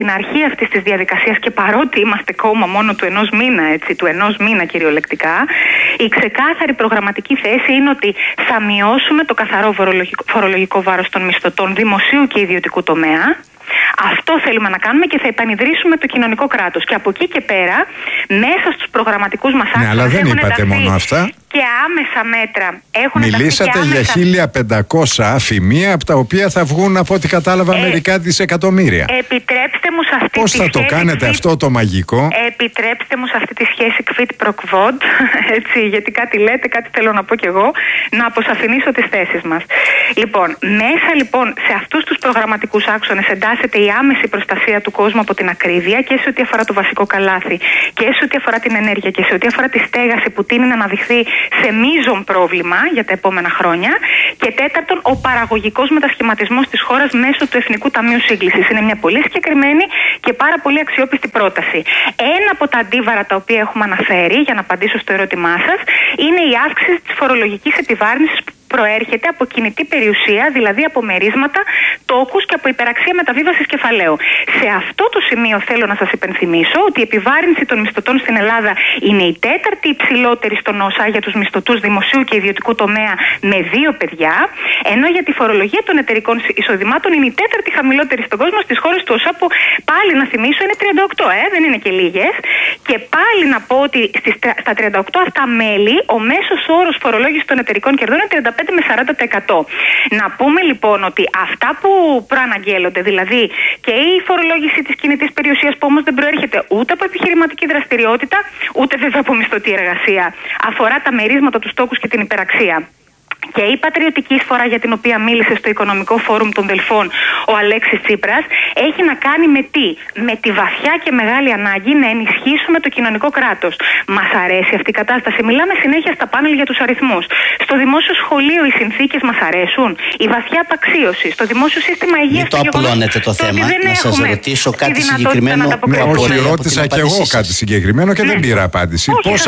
Στην αρχή αυτής της διαδικασίας και παρότι είμαστε κόμμα μόνο του ενός μήνα, έτσι, του ενός μήνα κυριολεκτικά, η ξεκάθαρη προγραμματική θέση είναι ότι θα μειώσουμε το καθαρό φορολογικό βάρος των μισθωτών δημοσίου και ιδιωτικού τομέα. Αυτό θέλουμε να κάνουμε και θα επανιδρύσουμε το κοινωνικό κράτος. Και από εκεί και πέρα, μέσα στους προγραμματικούς μας άξονες. Ναι, αλλά δεν είπατε μόνο αυτά. Και άμεσα μέτρα έχουν μιλήσατε για 1.500 αφημεία, από τα οποία θα βγουν, από ό,τι κατάλαβα, μερικά δισεκατομμύρια. Επιτρέψτε μου σε αυτή Πώς θα το κάνετε αυτό το μαγικό? Επιτρέψτε μου σε αυτή τη σχέση quid pro quod, έτσι, γιατί κάτι λέτε, κάτι θέλω να πω κι εγώ, να αποσαφηνίσω τις θέσεις μας. Λοιπόν, μέσα λοιπόν σε αυτούς τους προγραμματικούς άξονες εντάσσεται η άμεση προστασία του κόσμου από την ακρίβεια και σε ό,τι αφορά το βασικό καλάθι και σε ό,τι αφορά την ενέργεια και σε ό,τι αφορά τη στέγαση που τείνει να αναδειχθεί σε μείζον πρόβλημα για τα επόμενα χρόνια. Και τέταρτον, ο παραγωγικός μετασχηματισμός της χώρας μέσω του Εθνικού Ταμείου Σύγκλησης. Είναι μια πολύ συγκεκριμένη και πάρα πολύ αξιόπιστη πρόταση. Ένα από τα αντίβαρα τα οποία έχουμε αναφέρει, για να απαντήσω στο ερώτημά σας, είναι η αύξηση της φορολογικής επιβάρυνσης που προέρχεται από κινητή περιουσία, δηλαδή από μερίσματα, τόκους και από υπεραξία μεταβίβασης κεφαλαίου. Σε αυτό το σημείο θέλω να σας υπενθυμίσω ότι η επιβάρυνση των μισθωτών στην Ελλάδα είναι η τέταρτη υψηλότερη στον ΩΣΑ για τους μισθωτούς δημοσίου και ιδιωτικού τομέα με 2 παιδιά, ενώ για τη φορολογία των εταιρικών εισοδημάτων είναι η τέταρτη χαμηλότερη στον κόσμο στις χώρες του ΩΣΑ, που πάλι να θυμίσω είναι 38, δεν είναι και λίγες. Και πάλι να πω ότι στα 38 αυτά μέλη ο μέσος όρος φορολόγησης των εταιρικών κερδών είναι 35 με 40%. Να πούμε λοιπόν ότι αυτά που προαναγγέλλονται, δηλαδή και η φορολόγηση της κινητής περιουσίας, που όμως δεν προέρχεται ούτε από επιχειρηματική δραστηριότητα, ούτε βέβαια από μισθωτή εργασία, αφορά τα μερίσματα, τους τόκους και την υπεραξία. Και η πατριωτική εισφορά για την οποία μίλησε στο Οικονομικό Φόρουμ των Δελφών ο Αλέξης Τσίπρας έχει να κάνει με τι? Με τη βαθιά και μεγάλη ανάγκη να ενισχύσουμε το κοινωνικό κράτος. Μας αρέσει αυτή η κατάσταση. Μιλάμε συνέχεια στα πάνελ για τους αριθμούς. Στο δημόσιο σχολείο οι συνθήκες μας αρέσουν. Η βαθιά απαξίωση. Στο δημόσιο σύστημα υγείας. Μην το απλώνετε το θέμα. Να σας ρωτήσω κάτι συγκεκριμένο. Όχι, ρώτησα κι εγώ κάτι συγκεκριμένο και δεν πήρα απάντηση.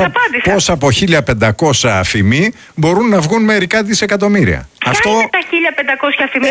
Πώς από 1.500 αφημοί μπορούν να βγουν μερικά δισεκατομμύρια? Αυτό είναι τα 1.500 αφημία.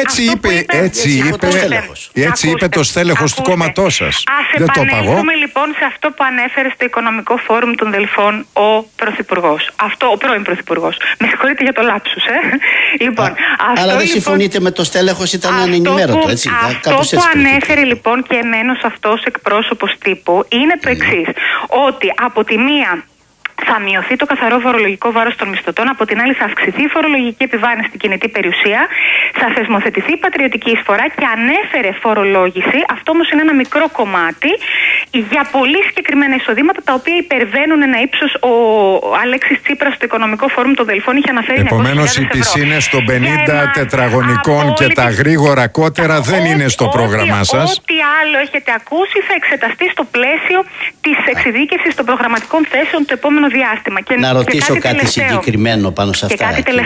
Έτσι είπε το στέλεχος του κόμματός σας. Δεν το επανέλθουμε λοιπόν σε αυτό που ανέφερε στο Οικονομικό Φόρουμ των Δελφών ο Πρωθυπουργός. Ο πρώην Πρωθυπουργός. Με συγχωρείτε για το λάψους, Λοιπόν, αλλά δεν συμφωνείτε με το στέλεχος, ήταν ανενημέρωτο, έτσι. Αυτό που ανέφερε λοιπόν και εμένος αυτός εκπρόσωπος τύπου είναι το εξής. Ότι από τη μία θα μειωθεί το καθαρό φορολογικό βάρος των μισθωτών, από την άλλη θα αυξηθεί η φορολογική επιβάρυνση στην κινητή περιουσία, θα θεσμοθετηθεί η πατριωτική εισφορά και ανέφερε φορολόγηση. Αυτό όμως είναι ένα μικρό κομμάτι για πολύ συγκεκριμένα εισοδήματα, τα οποία υπερβαίνουν ένα ύψος. Ο Αλέξης Τσίπρας στο Οικονομικό Φόρουμ των Δελφών είχε αναφέρει 900.000 ευρώ. Επομένως οι πισίνες των 50 τετραγωνικών και τα γρήγορα κότερα δεν είναι στο πρόγραμμά σας. Ό,τι άλλο έχετε ακούσει θα εξεταστεί στο πλαίσιο της εξειδίκευσης των προγραμματικών θέσεων το επόμενο διάστημα. Να ρωτήσω κάτι συγκεκριμένο πάνω σε αυτά.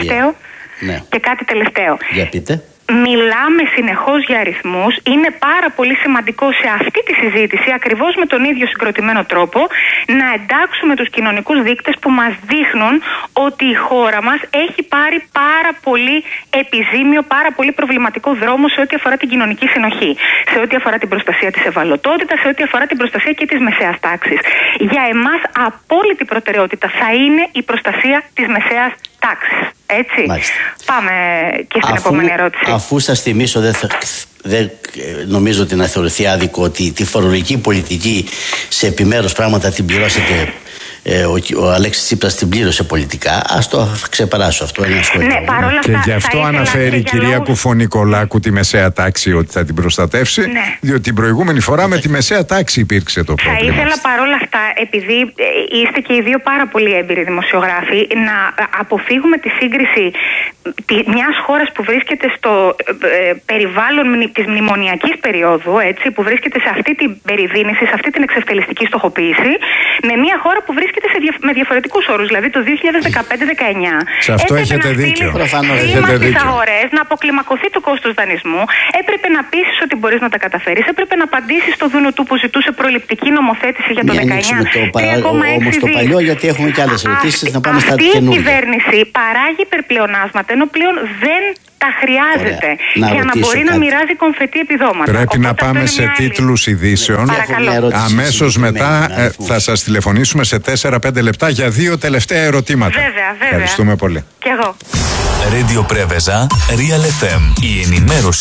Και κάτι τελευταίο. Για πείτε. Μιλάμε συνεχώς για αριθμούς. Είναι πάρα πολύ σημαντικό σε αυτή τη συζήτηση, ακριβώς με τον ίδιο συγκροτημένο τρόπο, να εντάξουμε τους κοινωνικούς δείκτες που μας δείχνουν ότι η χώρα μας έχει πάρει πάρα πολύ επιζήμιο, πάρα πολύ προβληματικό δρόμο σε ό,τι αφορά την κοινωνική συνοχή, σε ό,τι αφορά την προστασία της ευαλωτότητας, σε ό,τι αφορά την προστασία και της μεσαίας τάξης. Για εμάς απόλυτη προτεραιότητα θα είναι η προστασία της μεσαίας τάξης. Έτσι. Μάλιστα. Πάμε και στην επόμενη ερώτηση. Αφού σας θυμίσω, δεν νομίζω ότι να θεωρηθεί άδικο ότι τη φορολογική πολιτική σε επιμέρους πράγματα την πληρώσετε. Ο Αλέξης Τσίπρας την πλήρωσε πολιτικά. Ας το ξεπεράσω αυτό. Ναι, και γι' αυτό αναφέρει η κυρία Κουφονικολάκου τη μεσαία τάξη, ότι θα την προστατεύσει. Ναι. Διότι την προηγούμενη φορά με τη μεσαία τάξη υπήρξε το πρόβλημα. Θα ήθελα παρόλα αυτά, επειδή είστε και οι δύο πάρα πολύ έμπειροι δημοσιογράφοι, να αποφύγουμε τη σύγκριση μιας χώρας που βρίσκεται στο περιβάλλον της μνημονιακής περίοδου, έτσι, που βρίσκεται σε αυτή την περιδίνηση, σε αυτή την εξευτελιστική στοχοποίηση, με μια χώρα που βρίσκεται με διαφορετικούς όρους. Δηλαδή το 2015-19 σε αυτό έχετε δίκιο. Προφανώς έχετε δίκιο. Αγορές, να αποκλιμακωθεί το κόστος δανεισμού, έπρεπε να πείσεις ότι μπορείς να τα καταφέρεις, έπρεπε να απαντήσεις στο δούνο του που ζητούσε προληπτική νομοθέτηση για το 19. Όμως το παλιό, γιατί έχουμε και άλλες ερωτήσεις, να πάμε στα καινούργια. Αυτή η κυβέρνηση παράγει υπερπλεονάσματα, ενώ πλέον δεν τα χρειάζεται για να μπορεί να μοιράζει κομφετή επιδόματα. Πρέπει να πάμε σε τίτλους ειδήσεων. Αμέσως μετά θα σας τηλεφωνήσουμε σε 4-5 λεπτά για 2 τελευταία ερωτήματα. Βέβαια. Ευχαριστούμε πολύ. Κι εγώ. Radio Preveza, Real FM. Η ενημέρωση